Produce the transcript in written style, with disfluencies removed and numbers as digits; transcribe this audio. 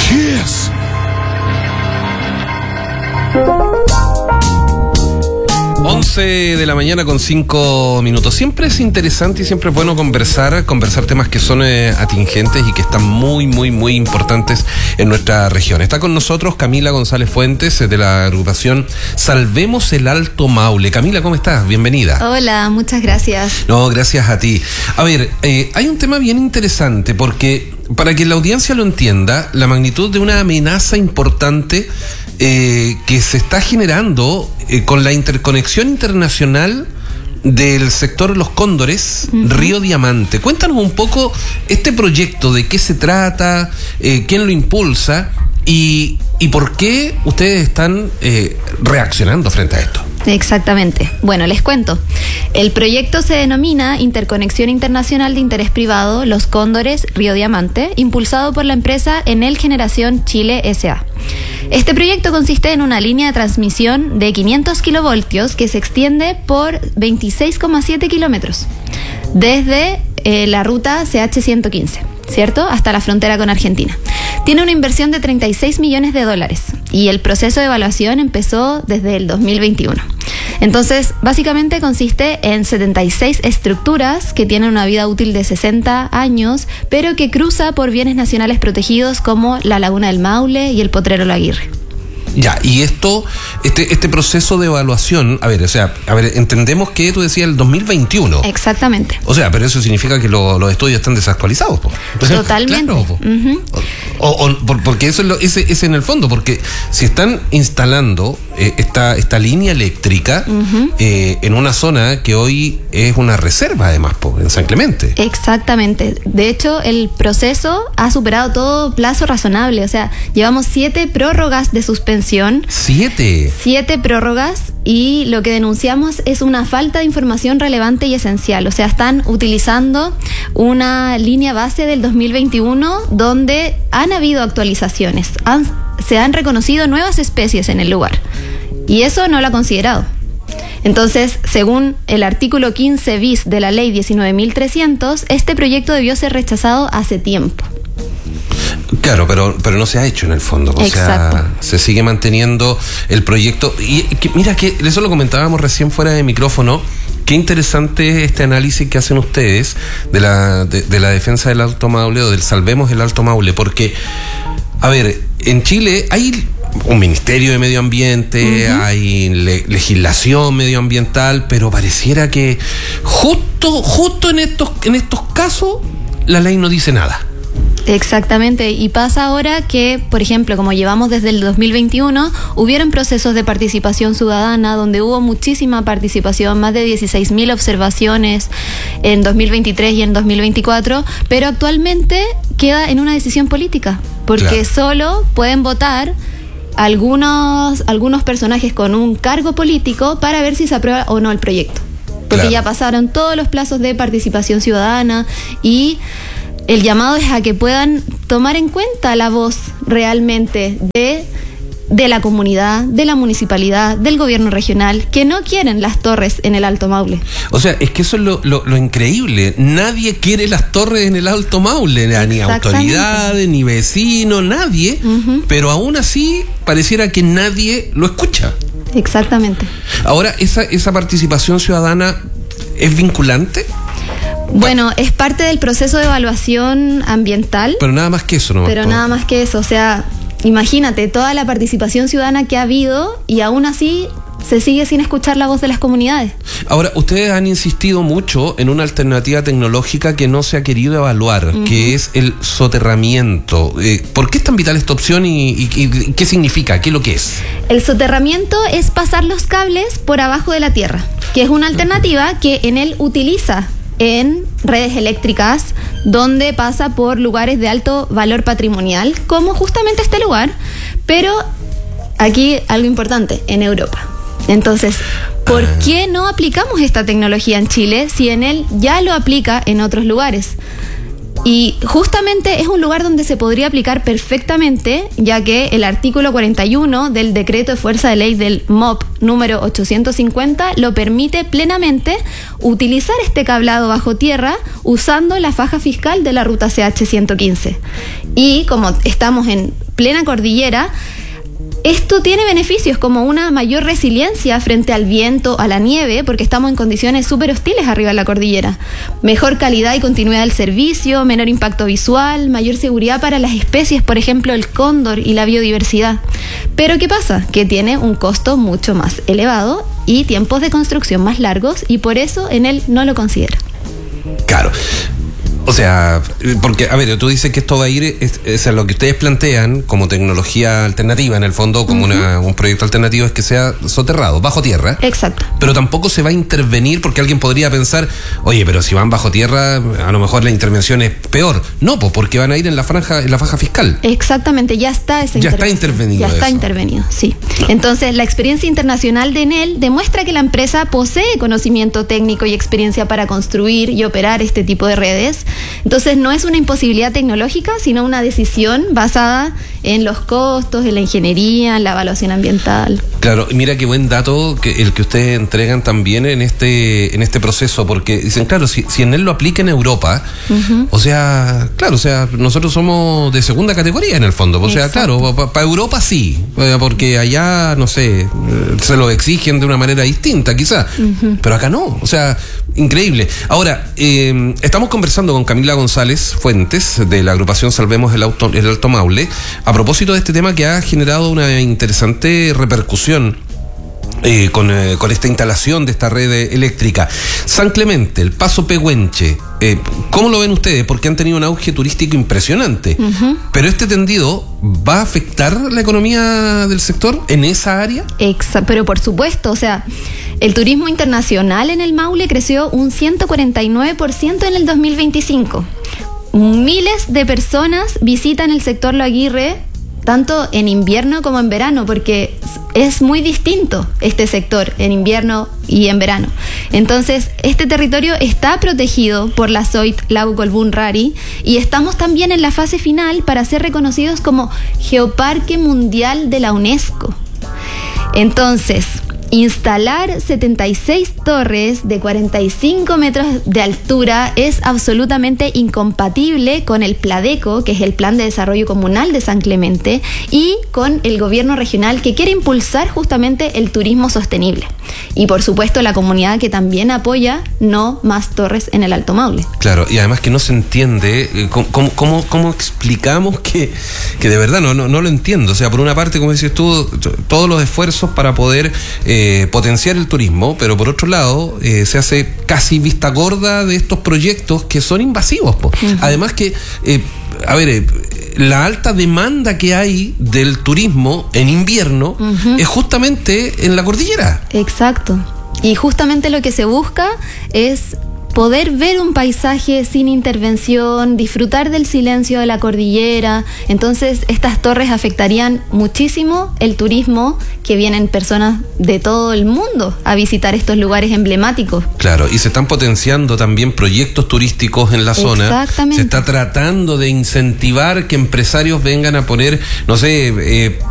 Kiss. De la mañana con 5 minutos. Siempre es interesante y siempre es bueno conversar temas que son atingentes y que están muy, muy, muy importantes en nuestra región. Está con nosotros Camila González Fuentes, de la agrupación Salvemos el Alto Maule. Camila, ¿cómo estás? Bienvenida. Hola, muchas gracias. No, gracias a ti. A ver, hay un tema bien interesante porque, para que la audiencia lo entienda, la magnitud de una amenaza importante que se está generando con la interconexión internacional del sector Los Cóndores, Río Diamante. Cuéntanos un poco este proyecto, de qué se trata, quién lo impulsa y por qué ustedes están reaccionando frente a esto. Exactamente. Bueno, les cuento. El proyecto se denomina Interconexión Internacional de Interés Privado Los Cóndores Río Diamante, impulsado por la empresa Enel Generación Chile S.A. Este proyecto consiste en una línea de transmisión de 500 kilovoltios que se extiende por 26,7 kilómetros desde la ruta CH-115, ¿cierto?, hasta la frontera con Argentina. Tiene una inversión de $36 millones y el proceso de evaluación empezó desde el 2021. Entonces, básicamente consiste en 76 estructuras que tienen una vida útil de 60 años, pero que cruza por bienes nacionales protegidos como la Laguna del Maule y el Potrero La Aguirre. Ya, y este proceso de evaluación, entendemos que tú decías el 2021. Exactamente. O sea, pero eso significa que los estudios están desactualizados, po. Totalmente. Claro, po. Porque eso es en el fondo, porque si están instalando esta línea eléctrica en una zona que hoy es una reserva, además, po, en San Clemente. Exactamente. De hecho, el proceso ha superado todo plazo razonable. O sea, llevamos 7 prórrogas de suspensión. 7 prórrogas, y lo que denunciamos es una falta de información relevante y esencial. O sea, están utilizando una línea base del 2021 donde han habido actualizaciones. Se han reconocido nuevas especies en el lugar y eso no lo ha considerado. Entonces, según el artículo 15 bis de la ley 19.300, este proyecto debió ser rechazado hace tiempo. Claro, pero no se ha hecho en el fondo. Exacto. Sea, se sigue manteniendo el proyecto. Y mira, que eso lo comentábamos recién fuera de micrófono. Qué interesante este análisis que hacen ustedes de la defensa del Alto Maule, o del Salvemos el Alto Maule, porque, a ver, en Chile hay un Ministerio de Medio Ambiente, hay legislación medioambiental, pero pareciera que justo en estos casos la ley no dice nada. Exactamente, y pasa ahora que, por ejemplo, como llevamos desde el 2021, hubieron procesos de participación ciudadana donde hubo muchísima participación, más de 16.000 observaciones en 2023 y en 2024, pero actualmente queda en una decisión política, porque solo pueden votar algunos personajes con un cargo político para ver si se aprueba o no el proyecto, porque ya pasaron todos los plazos de participación ciudadana, y el llamado es a que puedan tomar en cuenta la voz realmente de la comunidad, de la municipalidad, del gobierno regional, que no quieren las torres en el Alto Maule. O sea, es que eso es lo increíble. Nadie quiere las torres en el Alto Maule, ni autoridades, ni vecinos, nadie, pero aún así pareciera que nadie lo escucha. Exactamente. Ahora, ¿esa participación ciudadana es vinculante? Bueno, es parte del proceso de evaluación ambiental. Pero nada más que eso, ¿no? Nada más que eso, o sea, imagínate toda la participación ciudadana que ha habido y aún así se sigue sin escuchar la voz de las comunidades. Ahora, ustedes han insistido mucho en una alternativa tecnológica que no se ha querido evaluar, que es el soterramiento. ¿Por qué es tan vital esta opción y qué significa? ¿Qué es lo que es? El soterramiento es pasar los cables por abajo de la tierra, que es una alternativa que Enel utiliza en redes eléctricas, donde pasa por lugares de alto valor patrimonial, como justamente este lugar, pero aquí algo importante, en Europa. Entonces, ¿por qué no aplicamos esta tecnología en Chile si Enel ya lo aplica en otros lugares? Y justamente es un lugar donde se podría aplicar perfectamente, ya que el artículo 41 del decreto de fuerza de ley del MOP número 850 lo permite plenamente utilizar este cablado bajo tierra usando la faja fiscal de la ruta CH-115. Y como estamos en plena cordillera, esto tiene beneficios como una mayor resiliencia frente al viento, a la nieve, porque estamos en condiciones súper hostiles arriba de la cordillera. Mejor calidad y continuidad del servicio, menor impacto visual, mayor seguridad para las especies, por ejemplo el cóndor y la biodiversidad. Pero ¿qué pasa? Que tiene un costo mucho más elevado y tiempos de construcción más largos, y por eso Enel no lo considera. Claro. O sea, porque, a ver, tú dices que esto va a ir, es lo que ustedes plantean como tecnología alternativa, en el fondo, como un proyecto alternativo, es que sea soterrado, bajo tierra. Exacto. Pero tampoco se va a intervenir, porque alguien podría pensar, oye, pero si van bajo tierra, a lo mejor la intervención es peor. No, pues porque van a ir en la faja fiscal. Exactamente, ya está esa intervención. Ya está intervenido. Ya está intervenido, sí. Entonces, la experiencia internacional de Enel demuestra que la empresa posee conocimiento técnico y experiencia para construir y operar este tipo de redes. Entonces no es una imposibilidad tecnológica, sino una decisión basada en los costos, en la ingeniería, en la evaluación ambiental. Claro, mira qué buen dato el que ustedes entregan también en este proceso, porque dicen, claro, si Enel lo aplica en Europa, o sea, claro, o sea, nosotros somos de segunda categoría en el fondo, o sea, claro, para Europa sí, porque allá, no sé, se lo exigen de una manera distinta quizás, pero acá no, o sea, increíble. Ahora, estamos conversando con Camila González Fuentes, de la agrupación Salvemos el Alto Maule, a propósito de este tema que ha generado una interesante repercusión con esta instalación de esta red eléctrica. San Clemente, el Paso Pehuenche, ¿cómo lo ven ustedes? Porque han tenido un auge turístico impresionante, pero este tendido ¿va a afectar la economía del sector en esa área? Pero por supuesto, o sea, el turismo internacional en el Maule creció un 149% en el 2025. Miles de personas visitan el sector Lo Aguirre, tanto en invierno como en verano, porque es muy distinto este sector en invierno y en verano. Entonces, este territorio está protegido por la SOIT Lago Colbún Rari, y estamos también en la fase final para ser reconocidos como Geoparque Mundial de la UNESCO. Entonces, instalar 76 torres de 45 metros de altura es absolutamente incompatible con el PLADECO, que es el Plan de Desarrollo Comunal de San Clemente, y con el gobierno regional, que quiere impulsar justamente el turismo sostenible. Y por supuesto la comunidad, que también apoya no más torres en el Alto Maule. Claro, y además que no se entiende cómo explicamos que de verdad no lo entiendo. O sea, por una parte, como dices tú, todos los esfuerzos para poder potenciar el turismo, pero por otro lado se hace casi vista gorda de estos proyectos que son invasivos. Además que, la alta demanda que hay del turismo en invierno es justamente en la cordillera. Exacto. Y justamente lo que se busca es poder ver un paisaje sin intervención, disfrutar del silencio de la cordillera. Entonces, estas torres afectarían muchísimo el turismo, que vienen personas de todo el mundo a visitar estos lugares emblemáticos. Claro, y se están potenciando también proyectos turísticos en la zona. Exactamente. Se está tratando de incentivar que empresarios vengan a poner, no sé,